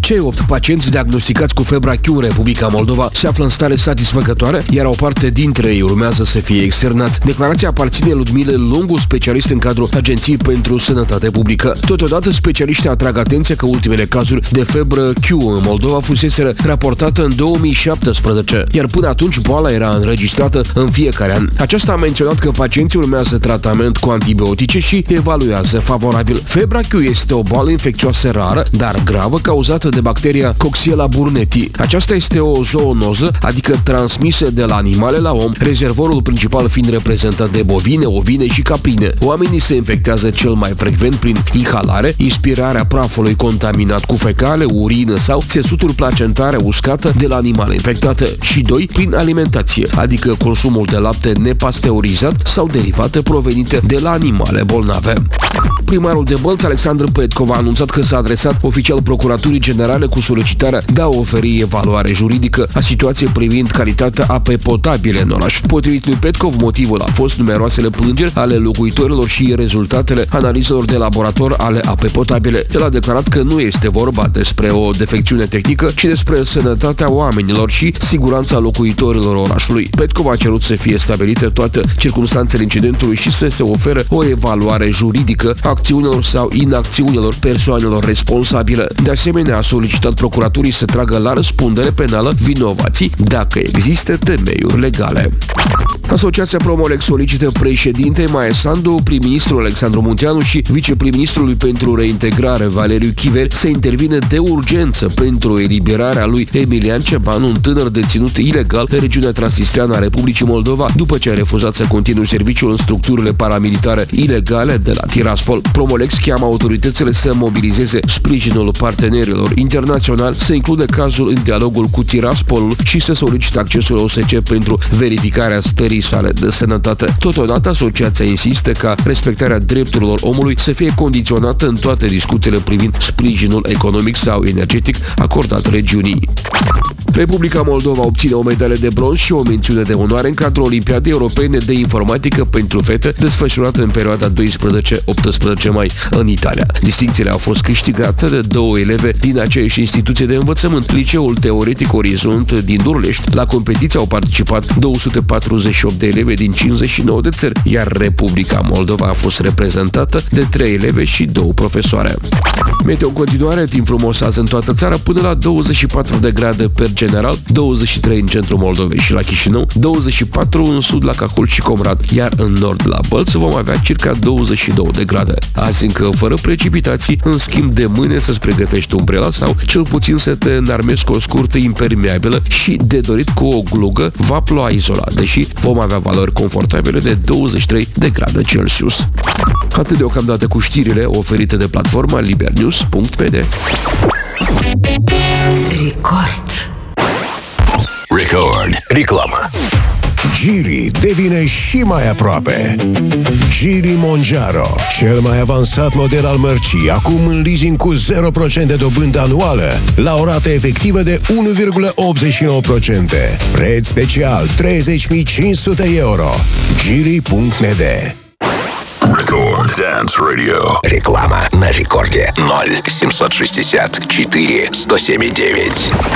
Cei 8 pacienți diagnosticați cu febra Q în Republica Moldova se află în stare satisfăcătoare, iar o parte dintre ei urmează să fie externați. Declarația aparține Ludmilei Lungu, specialist în cadrul Agenției pentru Sănătate Publică. Totodată, specialiștii atrag atenția că ultimele cazuri de febră Q în Moldova fuseseră raportată în 2017, iar până atunci boala era înregistrată în fiecare an. Aceasta a menționat că pacienții urmează tratament cu antibiotice și evaluează favorabil. Febra Q este o boală infecțioasă rară, dar gravă, cauzată de bacteria Coxiella burnetii. Aceasta este o zoonoză, adică transmisă de la animale la om, rezervorul principal fiind reprezentat de bovine, ovine și caprine. Oamenii se infectează cel mai frecvent prin inhalare, inspirarea prafului contaminat cu fecale, urină sau țesuturi placentare uscată de la animale infectate și 2. Prin alimentație, adică consumul de lapte nepasteurizat sau derivate provenite de la animale bolnave. Primarul de Bălți, Alexandru Petkov, a anunțat că s-a adresat oficial Procuraturii Generale cu solicitarea de a oferi evaluare juridică a situației privind calitatea apei potabile în oraș. Potrivit lui Petkov, motivul a fost numeroasele plângeri ale locuitorilor și rezultatele analizelor de laborator ale apei potabile. El a declarat că nu este vorba despre o defecțiune tehnică, ci despre sănătatea oamenilor și siguranța locuitorilor orașului. Petkov a cerut să fie stabilite toate circumstanțele incidentului și să se ofere o evaluare juridică a acțiunilor sau inacțiunilor persoanelor responsabile. De asemenea, a solicitat procuraturii să tragă la răspundere penală vinovații dacă există temeiuri legale. Asociația Promolex solicită președintei Maia Sandu, prim-ministrul Alexandru Munteanu și viceprim-ministrului pentru reintegrare Valeriu Chiver să intervină de urgență pentru eliberarea lui Emilian Ceban, un tânăr deținut ilegal în regiunea transnistreană a Republicii Moldova, după ce a refuzat să continue serviciul în structurile paramilitare ilegale de la Tiraspol. Promolex cheamă autoritățile să mobilizeze sprijinul partenerilor internaționali, să includă cazul în dialogul cu Tiraspolul și să solicite accesul OSCE pentru verificarea stării sale de sănătate. Totodată, asociația insistă ca respectarea drepturilor omului să fie condiționată în toate discuțiile privind sprijinul economic sau energetic acordat regiunii. Republica Moldova obține o medalie de bronz și o mențiune de onoare în cadrul Olimpiadei Europene de Informatică pentru fete, desfășurată în perioada 12-18 mai în Italia. Distincțiile au fost câștigate de 2 eleve din aceeași instituție de învățământ, Liceul Teoretic Orizont din Durlești. La competiție au participat 248 de elevi din 59 de țări, iar Republica Moldova a fost reprezentată de 3 elevi și 2 profesoare. Meteo în continuare, timp frumos azi în toată țara, până la 24 de grade per general, 23 în centrul Moldovei și la Chișinău, 24 în sud la Cahul și Comrat, iar în nord la Bălți vom avea circa 22 de grade. Azi încă fără precipitații, în schimb de mâine să-ți pregătești umbrela sau cel puțin să te înarmezi cu o scurtă impermeabilă și de dorit cu o glugă va ploua izolat, deși vom avea valori confortabile de 23 de grade Celsius. Atât deocamdată cu știrile oferite de platforma libernews.pd. Record. Reclamă. Geely devine și mai aproape. Geely Monjaro, cel mai avansat model al mărcii, acum în leasing cu 0% de dobândă anuală, la o rată efectivă de 1,89%. Preț special 30.500 euro. Geely.md. Record Dance Radio. Реклама на рекорде 0 760 4 107 9.